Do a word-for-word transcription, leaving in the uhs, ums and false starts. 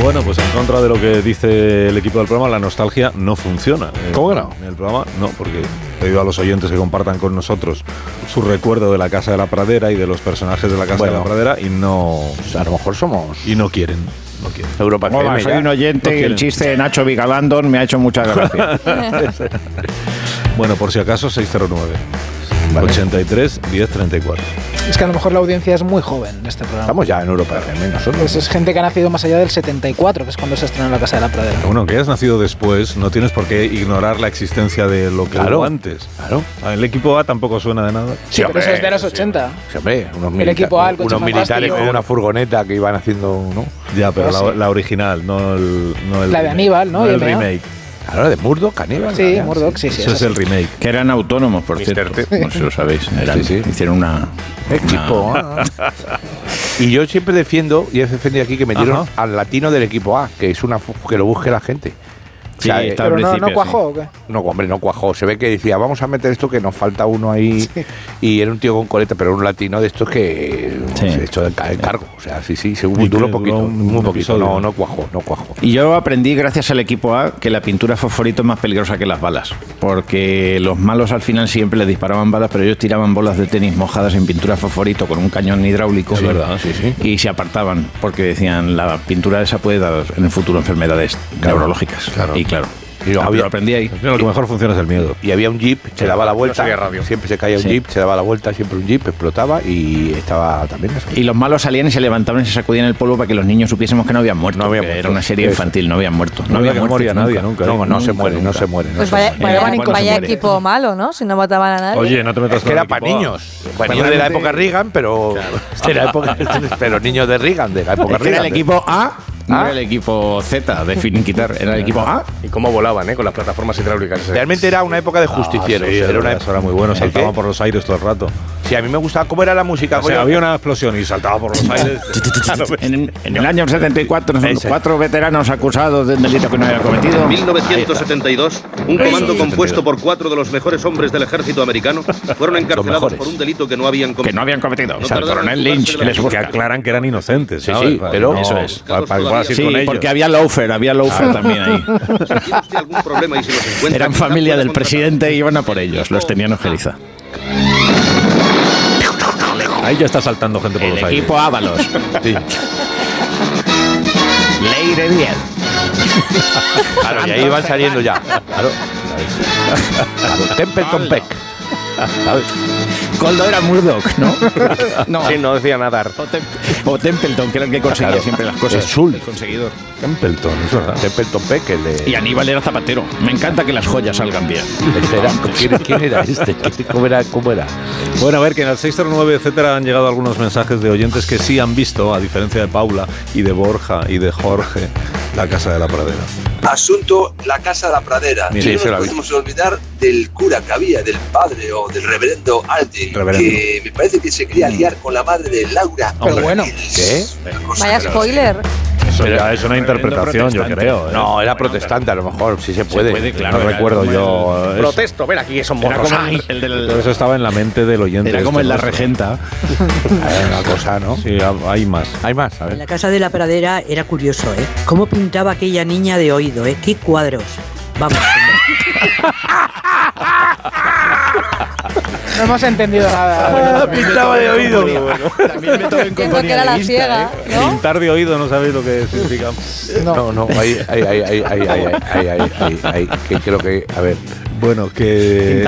Bueno, pues en contra de lo que dice el equipo del programa, la nostalgia no funciona. ¿Cómo que no? En el programa no, porque he pedido a los oyentes que compartan con nosotros su recuerdo de la Casa de la Pradera y de los personajes de la Casa bueno, de la Pradera y no... Pues a lo mejor somos... Y no quieren. No quieren. Europa F M. Hola, soy un oyente no y el chiste de Nacho Vigalandón me ha hecho mucha gracia. Bueno, por si acaso, seis cero nueve. Vale. ochenta y tres, diez, treinta y cuatro. Es que a lo mejor la audiencia es muy joven en este programa. Estamos ya en Europa F M nosotros. Pues es gente que ha nacido más allá del setenta y cuatro, que es cuando se estrenó La Casa de la Pradera. Bueno, que hayas nacido después, no tienes por qué ignorar la existencia de lo que claro, hubo antes. Claro. El equipo A tampoco suena de nada. Sí, sí, pero eso es de los ochenta. Sí, hombre, unos, el milita- equipo A, el coche unos militares con fantástico. una furgoneta que iban haciendo, ¿no? Ya, pero Pues la, sí. la original, no el, no el La de remake. Aníbal, ¿no? No Y el M A. remake. Claro, de Murdoch, Caníbal. Sí, Murdoch, sí, sí. Eso es el remake. Que eran autónomos, por mister cierto. T. No sé si lo sabéis. Eran, Sí, sí. Hicieron una... Equipo una- A. Y yo siempre defiendo, y he defendido aquí, que me dieron Ajá. al latino del equipo A, que es una fu- que lo busque la gente. O Sí, sea, está Pero al no, principio, no cuajó, sí. ¿o qué? No, hombre, no cuajó. Se ve que decía, vamos a meter esto que nos falta uno ahí. Sí. Y era un tío con coleta, pero un latino de estos que Sí. se echó el ca- el cargo. O sea, sí, sí, se Y duró que un poquito. duró un- muy un poquito. episodio. No, no cuajó, no cuajó. Y yo aprendí, gracias al equipo A, que la pintura fosforito es más peligrosa que las balas. Porque los malos al final siempre les disparaban balas, pero ellos tiraban bolas de tenis mojadas en pintura fosforito con un cañón hidráulico. Es verdad, sí, sí. Y se apartaban, porque decían, la pintura esa puede dar en el futuro enfermedades Claro, neurológicas. claro. Y claro, Y lo ah, había- lo aprendí ahí. Al final, lo que mejor funciona es el miedo. Y había un jeep, se daba la vuelta. sería radio. Siempre se caía un Sí. jeep, se daba la vuelta, siempre un jeep, explotaba y estaba también eso. Y los malos salían y se levantaban y se sacudían el polvo para que los niños supiésemos que no habían muerto. No habían que muerto. Era una serie Eso. infantil, no habían muerto. No había que muerto morir a nadie nunca. No, no se Nunca, muere, no nunca. se muere. no Pues se vaya, muere. vaya, Bueno, vaya se muere. equipo malo, ¿no? Si no mataban a nadie. Oye, no te metas Es con que era el para equipo A. niños. Para niños de la época Reagan, pero. De la época, pero niños de Reagan, de la época Es que era Reagan. el equipo A, no ¿Ah? era el equipo Z de finiquitar, era el equipo A. Y cómo volaban, ¿eh? Con las plataformas hidráulicas. Realmente era una época de justicieros. Ah, sí, era una eso era muy bueno, ¿El saltaba qué? por los aires todo el rato. Sí, a mí me gustaba cómo era la música. O sea, coño. había una explosión y saltaba por los aires. En, en el año setenta y cuatro, son Ese. cuatro veteranos acusados de un delito que no había cometido. mil novecientos setenta y dos, un comando compuesto por cuatro de los mejores hombres del ejército americano fueron encarcelados mejores. por un delito que no habían Que cometido. no habían cometido. No O sea, el tardaron coronel en Lynch fugarse de les la Que busca. aclaran que eran inocentes, Sí, ¿sabes? sí, Para pero- que no- Eso es. Para, para que puedas ir Sí, con ellos. porque había loafer, había loafer también ahí. Si tiene usted algún problema y si los encuentra, Eran quizá familia pueda del contratar. presidente y iban a por ellos, los tenían ojeriza. Ahí ya está saltando gente por El los aires. equipo Ábalos. Sí. Leire diez. Claro, y ahí iban saliendo ya. Claro. Claro. Templeton Peck. ¿Sabes? Coldo era Murdoch, ¿no? No. Sí, no decía nadar. O, Tem- o Templeton, que era el que conseguía Claro. siempre las cosas. Es Sul. El conseguidor. Templeton, es verdad. Templeton Peck, el de. Y Aníbal era zapatero. Me encanta que las joyas salgan bien. Este era- ¿quién, quién era este? ¿Cómo era? ¿Cómo era? Bueno, a ver, que en el seis cero nueve, etcétera, han llegado algunos mensajes de oyentes que sí han visto, a diferencia de Paula y de Borja y de Jorge, La Casa de la Pradera. Asunto La Casa de la Pradera. Mira, y no sí, se la nos vi. podemos olvidar del cura que había, del padre o del reverendo Aldi, Reverendo. que me parece que se quería liar con la madre de Laura. Pero bueno. ¿Qué? Una cosa Vaya que no- spoiler. Eso Pero- ya es una interpretación, yo protestante. creo. ¿eh? No, era protestante a lo mejor, sí se puede. puede, claro. no era recuerdo como yo. eso. Protesto, ven aquí que son Era morros. como Ay. el, el del- Todo eso estaba en la mente del oyente. era como este en La nuestro. Regenta. Era una cosa, ¿no? Sí, hay más. Hay más, a En ver. la Casa de la Pradera era curioso, ¿eh? Cómo pintaba aquella niña de oído, ¿eh? Qué cuadros. Vamos. No hemos entendido nada. Pintaba de oído. También me tocó en Entiendo que era la vista, ciega, ¿eh? ¿no? Pintar de oído no sabéis lo que significa. No, no, ahí, ahí, ahí, ahí, ahí, ahí, ahí, ahí, ahí, ahí, ahí, que creo que, a ver. Bueno, que